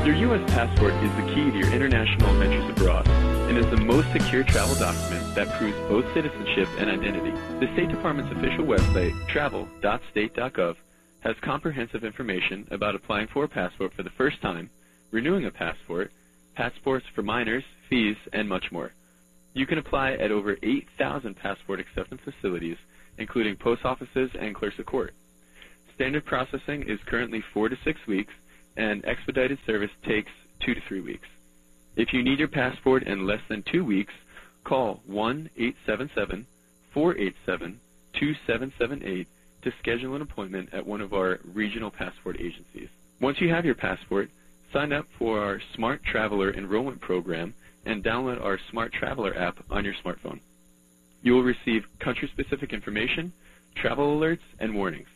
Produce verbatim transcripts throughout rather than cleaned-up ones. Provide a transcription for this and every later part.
Your U S passport is the key to your international adventures abroad and is the most secure travel document that proves both citizenship and identity. The State Department's official website, travel dot state dot gov, has comprehensive information about applying for a passport for the first time, renewing a passport, passports for minors, fees, and much more. You can apply at over eight thousand passport acceptance facilities, including post offices and clerks of court. Standard processing is currently four to six weeks, and expedited service takes two to three weeks. If you need your passport in less than two weeks, call one eight seven seven, four eight seven, two seven seven eight to schedule an appointment at one of our regional passport agencies. Once you have your passport, sign up for our Smart Traveler Enrollment Program and download our Smart Traveler app on your smartphone. You will receive country-specific information, travel alerts, and warnings.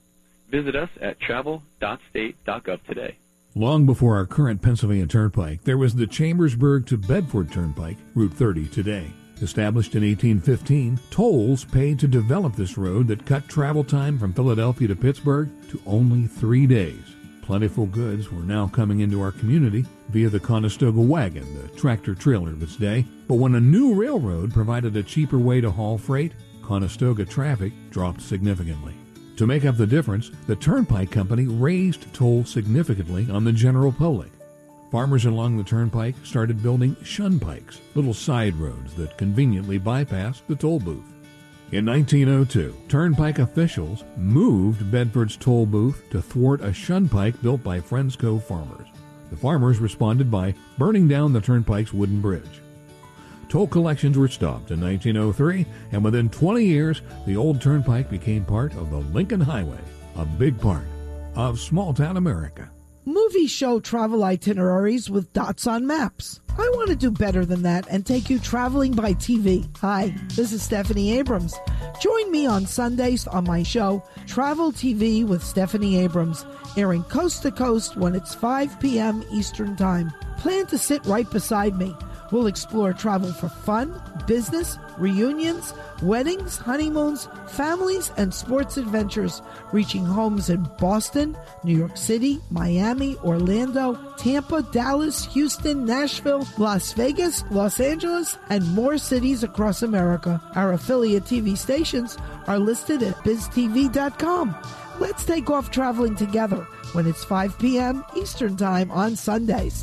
Visit us at travel dot state dot gov today. Long before our current Pennsylvania Turnpike, there was the Chambersburg to Bedford Turnpike, Route thirty today. Established in eighteen fifteen, tolls paid to develop this road that cut travel time from Philadelphia to Pittsburgh to only three days. Plentiful goods were now coming into our community via the Conestoga wagon, the tractor-trailer of its day. But when a new railroad provided a cheaper way to haul freight, Conestoga traffic dropped significantly. To make up the difference, the Turnpike Company raised tolls significantly on the general public. Farmers along the Turnpike started building shunpikes, little side roads that conveniently bypassed the toll booth. In nineteen oh two, Turnpike officials moved Bedford's toll booth to thwart a shunpike built by Friendsco farmers. The farmers responded by burning down the Turnpike's wooden bridge. Toll collections were stopped in nineteen oh three, and within twenty years, the old Turnpike became part of the Lincoln Highway, a big part of small-town America. Movies show travel itineraries with dots on maps. I want to do better than that and take you traveling by T V. Hi, this is Stephanie Abrams. Join me on Sundays on my show, Travel T V with Stephanie Abrams, airing coast to coast when it's five p.m. Eastern Time. Plan to sit right beside me. We'll explore travel for fun, business, reunions, weddings, honeymoons, families, and sports adventures, reaching homes in Boston, New York City, Miami, Orlando, Tampa, Dallas, Houston, Nashville, Las Vegas, Los Angeles, and more cities across America. Our affiliate T V stations are listed at biz t v dot com. Let's take off traveling together when it's five p.m. Eastern Time on Sundays.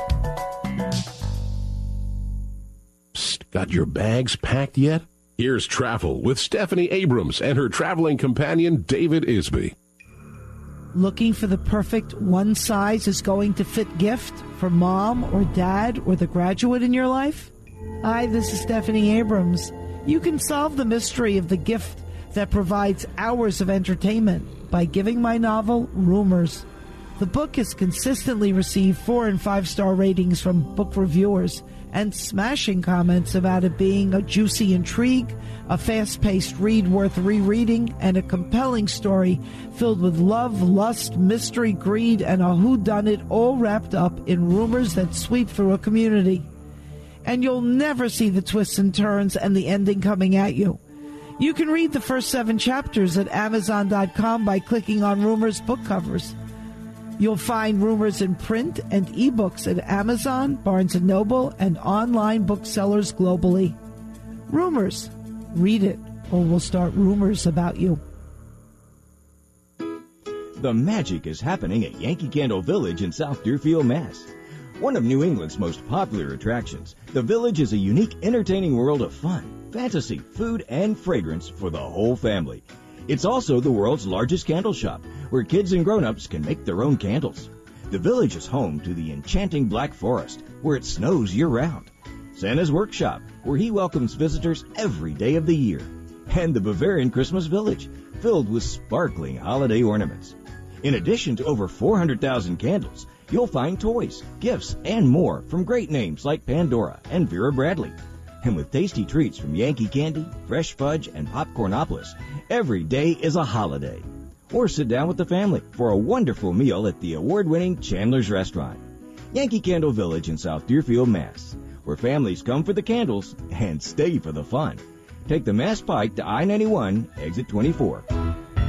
Got your bags packed yet? Here's Travel with Stephanie Abrams and her traveling companion, David Isby. Looking for the perfect one-size-is-going-to-fit gift for mom or dad or the graduate in your life? Hi, this is Stephanie Abrams. You can solve the mystery of the gift that provides hours of entertainment by giving my novel, Rumors. The book has consistently received four- and five-star ratings from book reviewers and smashing comments about it being a juicy intrigue, a fast-paced read worth rereading, and a compelling story filled with love, lust, mystery, greed, and a whodunit all wrapped up in rumors that sweep through a community. And you'll never see the twists and turns and the ending coming at you. You can read the first seven chapters at amazon dot com by clicking on Rumors book covers. You'll find Rumors in print and ebooks at Amazon, Barnes and Noble, and online booksellers globally. Rumors. Read it, or we'll start rumors about you. The magic is happening at Yankee Candle Village in South Deerfield, Mass. One of New England's most popular attractions, the Village is a unique, entertaining world of fun, fantasy, food, and fragrance for the whole family. It's also the world's largest candle shop, where kids and grown-ups can make their own candles. The Village is home to the enchanting Black Forest, where it snows year-round. Santa's Workshop, where he welcomes visitors every day of the year. And the Bavarian Christmas Village, filled with sparkling holiday ornaments. In addition to over four hundred thousand candles, you'll find toys, gifts, and more from great names like Pandora and Vera Bradley. And with tasty treats from Yankee Candy, Fresh Fudge, and Popcornopolis, every day is a holiday. Or sit down with the family for a wonderful meal at the award-winning Chandler's Restaurant. Yankee Candle Village in South Deerfield, Mass., where families come for the candles and stay for the fun. Take the Mass Pike to I ninety-one, exit twenty-four.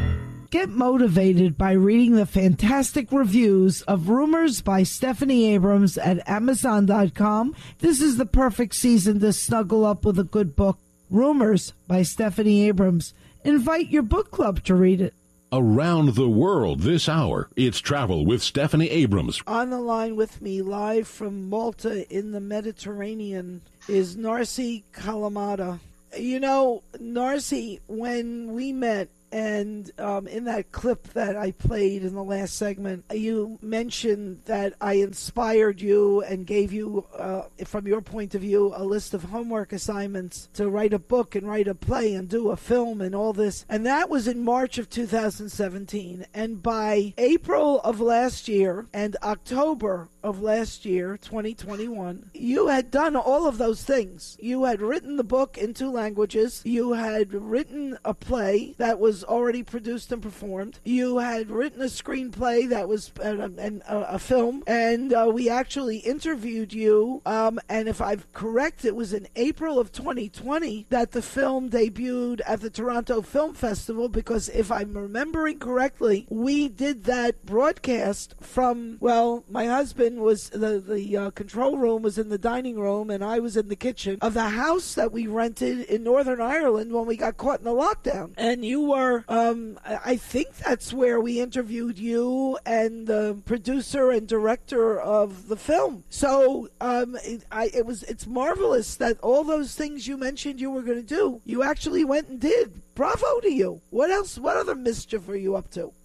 Get motivated by reading the fantastic reviews of Rumors by Stephanie Abrams at Amazon dot com. This is the perfect season to snuggle up with a good book. Rumors by Stephanie Abrams. Invite your book club to read it. Around the world this hour, it's Travel with Stephanie Abrams. On the line with me, live from Malta in the Mediterranean, is Narcy Kalamata. You know, Narcy, when we met, and um, in that clip that I played in the last segment, you mentioned that I inspired you and gave you, uh, from your point of view, a list of homework assignments to write a book and write a play and do a film and all this. And that was in March of two thousand seventeen. And by April of last year and October of last year, twenty twenty-one, you had done all of those things. You had written the book in two languages. You had written a play that was already produced and performed. You had written a screenplay that was uh, an, uh, a film, and uh, we actually interviewed you, um, and if I'm correct, it was in April of twenty twenty that the film debuted at the Toronto Film Festival, because if I'm remembering correctly, we did that broadcast from, well, my husband was, the, the uh, control room was in the dining room, and I was in the kitchen of the house that we rented in Northern Ireland when we got caught in the lockdown. And you were Um, I think that's where we interviewed you and the producer and director of the film. So um, it, I, it was it's marvelous that all those things you mentioned you were going to do, you actually went and did. Bravo to you. What else? What other mischief are you up to?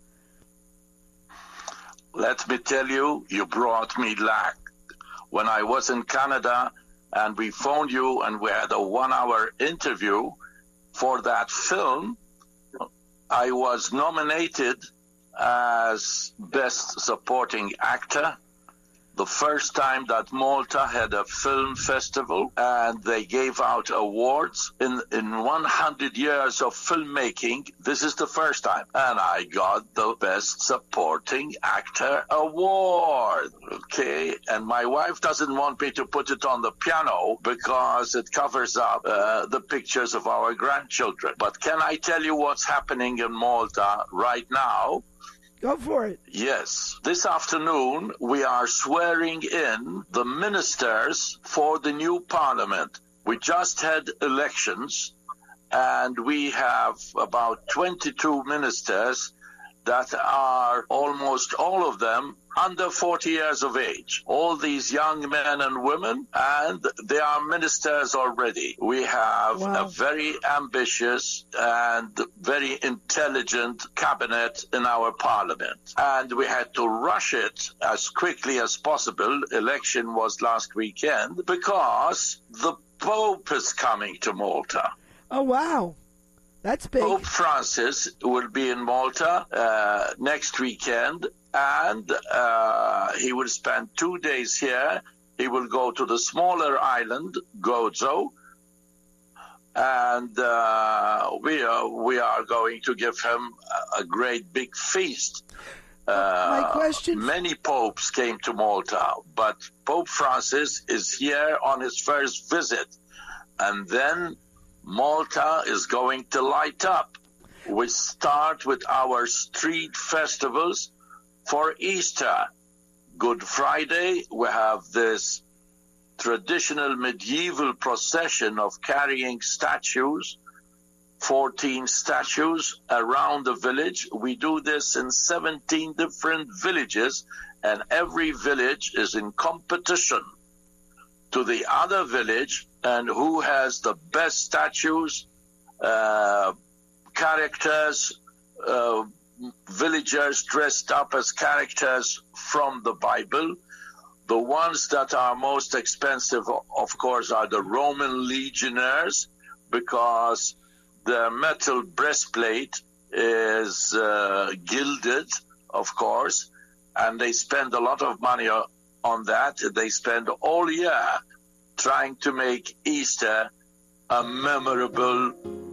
Let me tell you, you brought me luck. When I was in Canada and we phoned you and we had a one-hour interview for that film, I was nominated as Best Supporting Actor, the first time that Malta had a film festival, and they gave out awards. In in one hundred years of filmmaking, this is the first time. And I got the Best Supporting Actor award, okay? And my wife doesn't want me to put it on the piano because it covers up uh, the pictures of our grandchildren. But can I tell you what's happening in Malta right now? Go for it. Yes. This afternoon, we are swearing in the ministers for the new parliament. We just had elections, and we have about twenty-two ministers that are almost all of them under forty years of age. All these young men and women, and they are ministers already. We have wow. a very ambitious and very intelligent cabinet in our parliament. And we had to rush it as quickly as possible. Election was last weekend because the Pope is coming to Malta. Oh, wow. That's big. Pope Francis will be in Malta uh, next weekend, and uh, he will spend two days here. He will go to the smaller island, Gozo, and uh, we are we are going to give him a great big feast. Uh, My question. Many popes came to Malta, but Pope Francis is here on his first visit, and then Malta is going to light up. We start with our street festivals for Easter. Good Friday, we have this traditional medieval procession of carrying statues, fourteen statues around the village. We do this in seventeen different villages, and every village is in competition to the other village, and who has the best statues, uh, characters, uh, villagers dressed up as characters from the Bible. The ones that are most expensive, of course, are the Roman legionnaires, because the metal breastplate is uh, gilded, of course, and they spend a lot of money on that. They spend all year trying to make Easter a memorable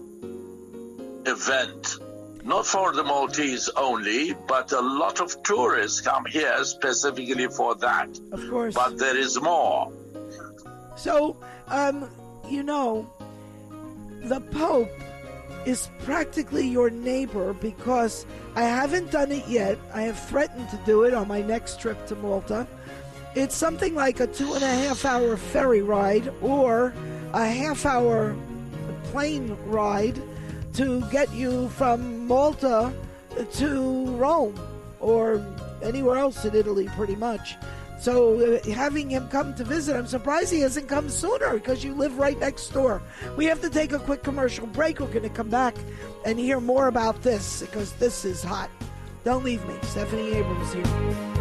event. Not for the Maltese only, but a lot of tourists come here specifically for that. Of course. But there is more. So, um, you know, the Pope is practically your neighbor because I haven't done it yet. I have threatened to do it on my next trip to Malta. It's something like a two and a half hour ferry ride or a half hour plane ride to get you from Malta to Rome or anywhere else in Italy, pretty much. So uh, having him come to visit, I'm surprised he hasn't come sooner because you live right next door. We have to take a quick commercial break. We're going to come back and hear more about this because this is hot. Don't leave me. Stephanie Abrams here.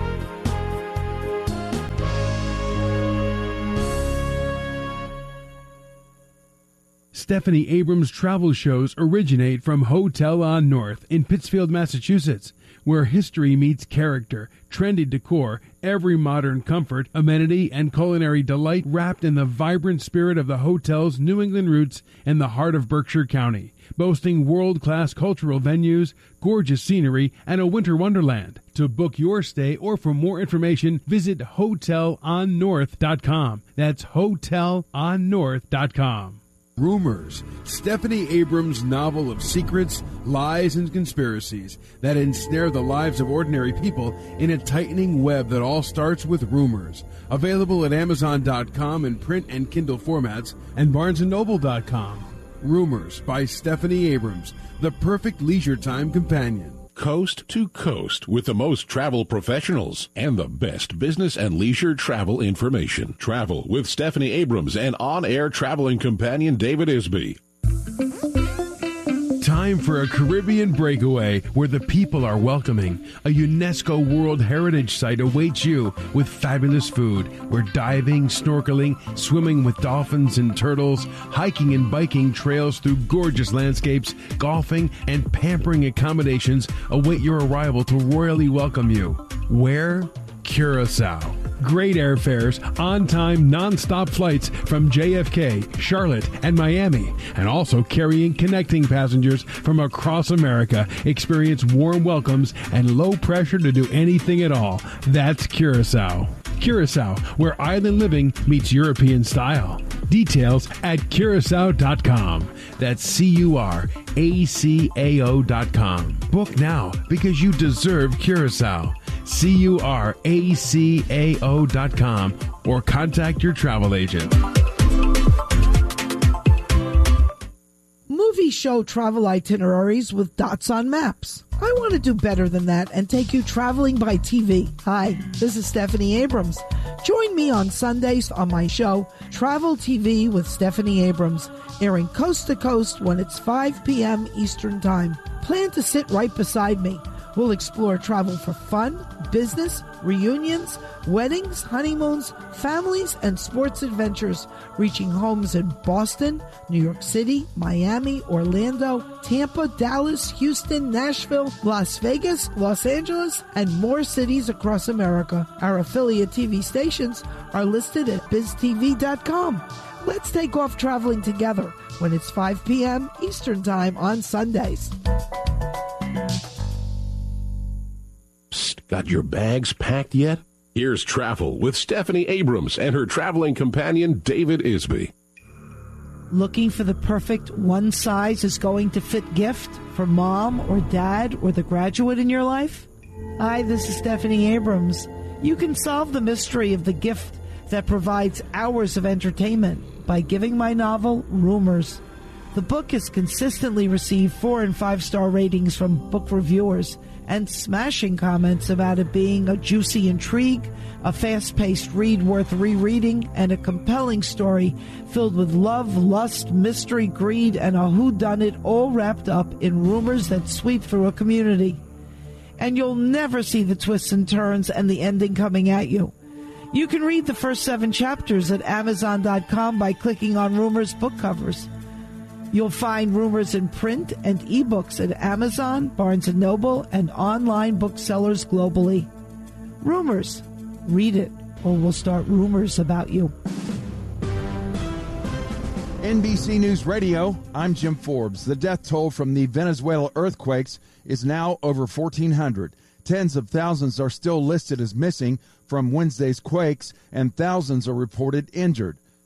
Stephanie Abrams travel shows originate from Hotel on North in Pittsfield, Massachusetts, where history meets character, trendy decor, every modern comfort, amenity, and culinary delight wrapped in the vibrant spirit of the hotel's New England roots in the heart of Berkshire County, boasting world-class cultural venues, gorgeous scenery, and a winter wonderland. To book your stay or for more information, visit hotel on north dot com. That's hotel on north dot com. Rumors, Stephanie Abrams' novel of secrets, lies, and conspiracies that ensnare the lives of ordinary people in a tightening web that all starts with rumors. Available at amazon dot com in print and Kindle formats and barnes and noble dot com. Rumors by Stephanie Abrams, the perfect leisure time companion. Coast to coast with the most travel professionals and the best business and leisure travel information. Travel with Stephanie Abrams and on-air traveling companion David Isby. Time for a Caribbean breakaway where the people are welcoming. A UNESCO World Heritage Site awaits you with fabulous food where diving, snorkeling, swimming with dolphins and turtles, hiking and biking trails through gorgeous landscapes, golfing, and pampering accommodations await your arrival to royally welcome you. Where? Curacao. Great airfares, on-time, non-stop flights from J F K, Charlotte, and Miami, and also carrying connecting passengers from across America. Experience warm welcomes and low pressure to do anything at all. That's Curacao. Curacao, where island living meets European style. Details at curacao dot com. That's C U R A C A O dot com. Book now because you deserve Curacao. C U R A C A O dot com or contact your travel agent. Movie show travel itineraries with dots on maps. I want to do better than that and take you traveling by T V. Hi, this is Stephanie Abrams. Join me on Sundays on my show, Travel T V with Stephanie Abrams, airing coast to coast when it's five p.m. Eastern Time. Plan to sit right beside me. We'll explore travel for fun, business, reunions, weddings, honeymoons, families, and sports adventures, reaching homes in Boston, New York City, Miami, Orlando, Tampa, Dallas, Houston, Nashville, Las Vegas, Los Angeles, and more cities across America. Our affiliate T V stations are listed at biz t v dot com. Let's take off traveling together when it's five p.m. Eastern Time on Sundays. Psst, got your bags packed yet? Here's Travel with Stephanie Abrams and her traveling companion David Isby. Looking for the perfect one size is going to fit gift for mom or dad or the graduate in your life? Hi, this is Stephanie Abrams. You can solve the mystery of the gift that provides hours of entertainment by giving my novel Rumors. The book has consistently received four and five star ratings from book reviewers and smashing comments about it being a juicy intrigue, a fast-paced read worth rereading, and a compelling story filled with love, lust, mystery, greed, and a whodunit all wrapped up in rumors that sweep through a community. And you'll never see the twists and turns and the ending coming at you. You can read the first seven chapters at amazon dot com by clicking on Rumors book covers. You'll find Rumors in print and ebooks at Amazon, Barnes and Noble, and online booksellers globally. Rumors. Read it, or we'll start rumors about you. N B C News Radio, I'm Jim Forbes. The death toll from the Venezuela earthquakes is now over fourteen hundred. Tens of thousands are still listed as missing from Wednesday's quakes, and thousands are reported injured.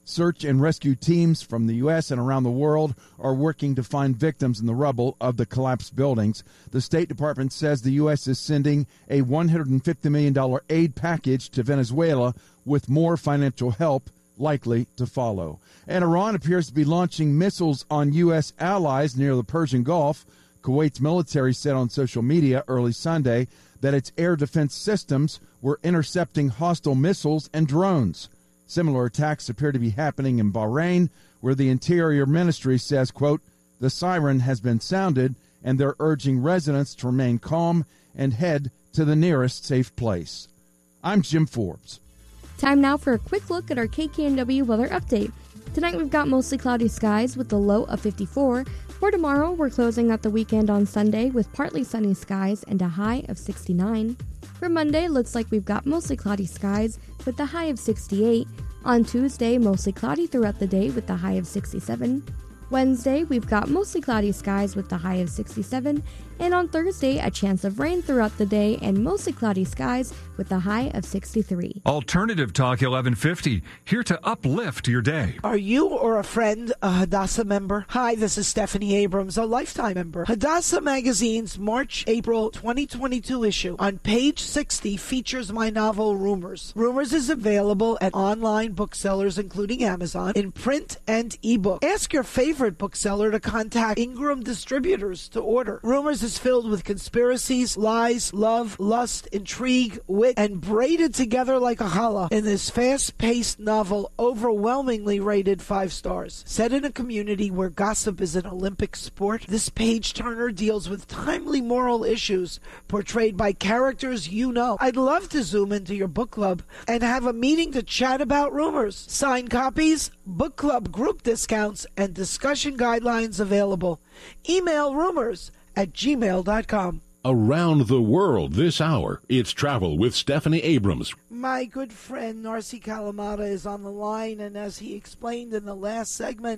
Search and rescue teams from the U S and around the world are working to find victims in the rubble of the collapsed buildings. The State Department says the U S is sending a one hundred fifty million dollars aid package to Venezuela, with more financial help likely to follow. And Iran appears to be launching missiles on U S allies near the Persian Gulf. Kuwait's military said on social media early Sunday that its air defense systems were intercepting hostile missiles and drones. Similar attacks appear to be happening in Bahrain, where the Interior Ministry says, quote, the siren has been sounded and they're urging residents to remain calm and head to the nearest safe place. I'm Jim Forbes. Time now for a quick look at our K K N W weather update. Tonight we've got mostly cloudy skies with a low of fifty-four. For tomorrow, we're closing out the weekend on Sunday with partly sunny skies and a high of sixty-nine. For Monday, looks like we've got mostly cloudy skies with a high of sixty-eight. On Tuesday, mostly cloudy throughout the day with a high of sixty-seven. Wednesday, we've got mostly cloudy skies with a high of sixty-seven. And on Thursday, a chance of rain throughout the day and mostly cloudy skies with a high of sixty-three. Alternative Talk eleven fifty, here to uplift your day. Are you or a friend a Hadassah member? Hi, this is Stephanie Abrams, a lifetime member. Hadassah Magazine's March-April twenty twenty-two issue on page sixty features my novel Rumors. Rumors is available at online booksellers including Amazon in print and ebook. Ask your favorite bookseller to contact Ingram Distributors to order. Rumors is filled with conspiracies, lies, love, lust, intrigue, wit, and braided together like a challah in this fast-paced novel, overwhelmingly rated five stars. Set in a community where gossip is an Olympic sport, this page-turner deals with timely moral issues portrayed by characters you know. I'd love to zoom into your book club and have a meeting to chat about Rumors. Signed copies, book club group discounts, and discussion guidelines available. Email rumors at gmail dot com. Around the world this hour, it's Travel with Stephanie Abrams. My good friend Narcy Kalamata is on the line, and as he explained in the last segment,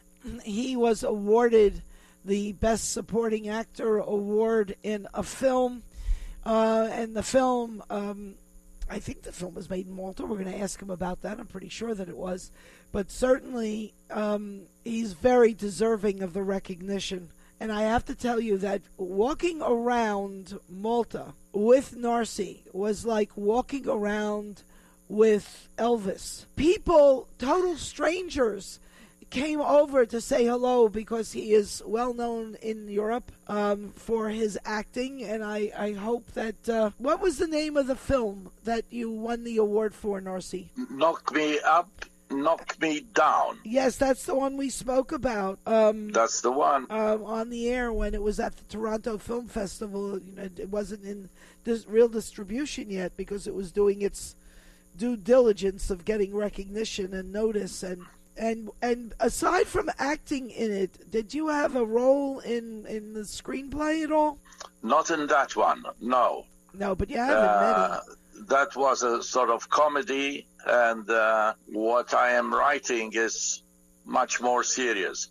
he was awarded the Best Supporting Actor award in a film, uh, and the film, um, I think the film was made in Malta. We're going to ask him about that. I'm pretty sure that it was, but certainly um, he's very deserving of the recognition. And I have to tell you that walking around Malta with Narcy was like walking around with Elvis. People, total strangers, came over to say hello because he is well known in Europe um, for his acting. And I, I hope that... Uh, what was the name of the film that you won the award for, Narcy? Knock Me Up, Knock Me Down. Yes, that's the one we spoke about. Um, that's the one. Um, on the air when it was at the Toronto Film Festival. You know, it wasn't in dis- real distribution yet because it was doing its due diligence of getting recognition and notice. And and and aside from acting in it, did you have a role in, in the screenplay at all? Not in that one, no. No, but you have in uh, many. That was a sort of comedy, and uh, what I am writing is much more serious.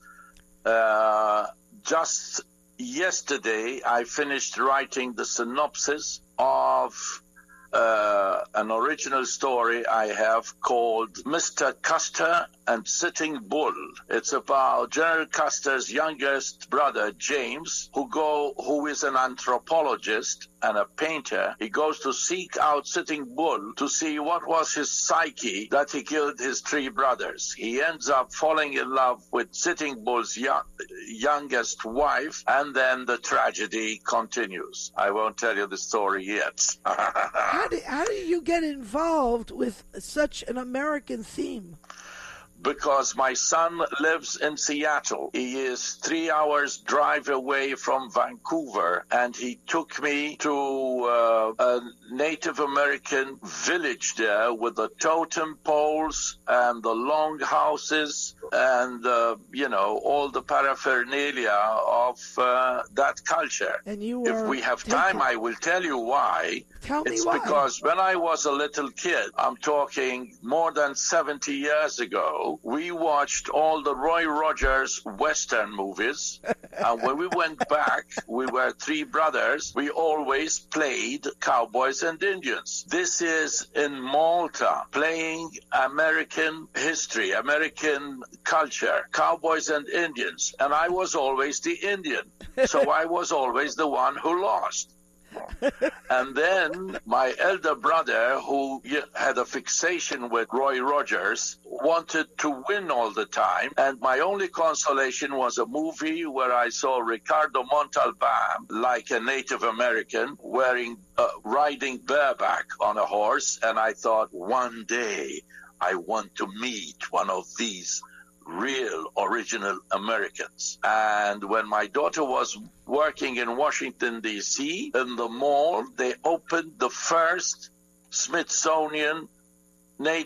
Uh, just yesterday, I finished writing the synopsis of uh, an original story I have called Mister Custer and Sitting Bull. It's about General Custer's youngest brother, James, who go who is an anthropologist and a painter. He goes to seek out Sitting Bull to see what was his psyche that he killed his three brothers. He ends up falling in love with Sitting Bull's young, youngest wife, and then the tragedy continues. I won't tell you the story yet. how, do, how do you get involved with such an American theme? Because my son lives in Seattle. He is three hours drive away from Vancouver, and he took me to uh, a Native American village there with the totem poles and the long houses and, uh, you know, all the paraphernalia of uh, that culture. And you If were we have taken. time, I will tell you why. Tell me it's why. because when I was a little kid, I'm talking more than seventy years ago, we watched all the Roy Rogers Western movies. And when we went back, we were three brothers. We always played cowboys and Indians. This is in Malta, playing American history, American culture, cowboys and Indians. And I was always the Indian. So I was always the one who lost. And then my elder brother, who had a fixation with Roy Rogers, wanted to win all the time. And my only consolation was a movie where I saw Ricardo Montalban, like a Native American, wearing, uh, riding bareback on a horse. And I thought, one day I want to meet one of these real original Americans. And when my daughter was working in Washington, D C, in the mall, they opened the first Smithsonian Native